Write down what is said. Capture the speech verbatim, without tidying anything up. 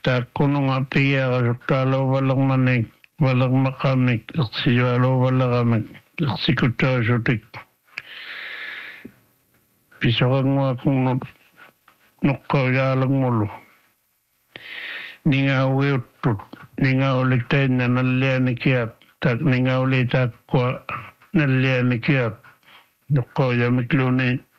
ta kono nga pia talo walang manik walang makamik si walo walang si kuta jotik pisokang nga kung nukka yalang mulu ninga uitut ninga ulitain na nalia nikiat tak ninga ulita kwa nalia nikiat nukka yamikluni